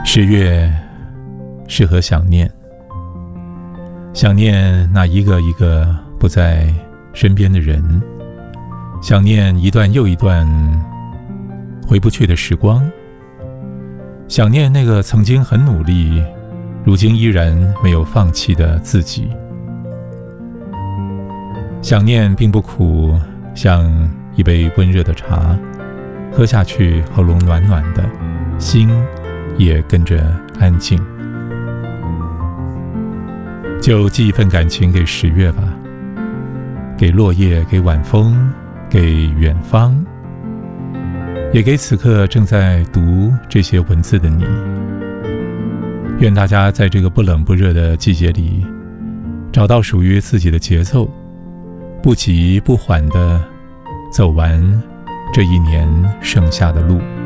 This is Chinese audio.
10月适合想念，想念那一个一个不在身边的人，想念一段又一段回不去的时光，想念那个曾经很努力，如今依然没有放弃的自己。想念并不苦，像一杯温热的茶，喝下去喉咙暖暖的，心也跟着安静。就寄一份感情给10月吧，给落叶，给晚风，给远方，也给此刻正在读这些文字的你。愿大家在这个不冷不热的季节里，找到属于自己的节奏，不急不缓地走完这一年剩下的路。